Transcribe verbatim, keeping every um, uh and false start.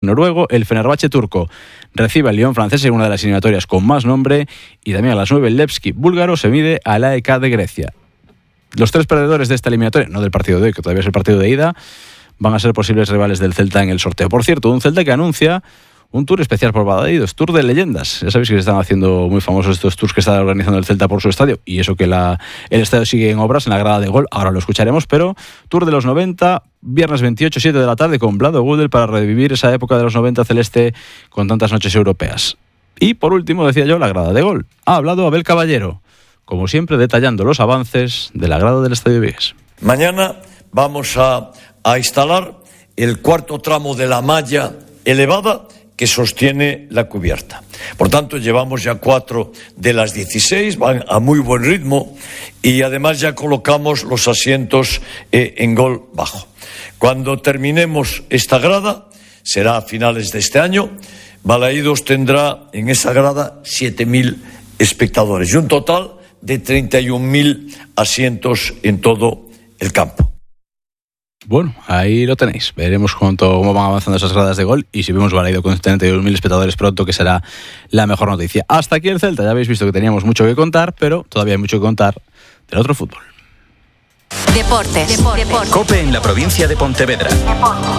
noruego, el Fenerbahce turco recibe al Lyon francés en una de las eliminatorias con más nombre, y también a las nueve el Levski búlgaro se mide al A E K de Grecia. Los tres perdedores de esta eliminatoria, no del partido de hoy, que todavía es el partido de ida, van a ser posibles rivales del Celta en el sorteo. Por cierto, un Celta que anuncia un tour especial por Balaídos, Tour de Leyendas. Ya sabéis que se están haciendo muy famosos estos tours que está organizando el Celta por su estadio, y eso que la, el estadio sigue en obras en la grada de Gol, ahora lo escucharemos, pero Tour de los noventa, viernes veintiocho, siete de la tarde, con Vlado Gudel para revivir esa época de los noventa celeste con tantas noches europeas. Y por último, decía yo, la grada de Gol. Ha hablado Abel Caballero, como siempre detallando los avances de la grada del Estadio Vies. Mañana vamos a, a instalar el cuarto tramo de la malla elevada que sostiene la cubierta. Por tanto, llevamos ya cuatro de las dieciséis, van a muy buen ritmo, y además ya colocamos los asientos eh, en Gol bajo. Cuando terminemos esta grada, será a finales de este año, Balaídos tendrá en esa grada siete mil espectadores y un total de treinta y un mil asientos en todo el campo. Bueno, ahí lo tenéis. Veremos cuánto, cómo van avanzando esas gradas de Gol, y si vemos Balaídos con treinta y un mil espectadores pronto, que será la mejor noticia. Hasta aquí el Celta. Ya habéis visto que teníamos mucho que contar, pero todavía hay mucho que contar del otro fútbol. Deportes. Deportes. COPE en la provincia de Pontevedra. Deportes.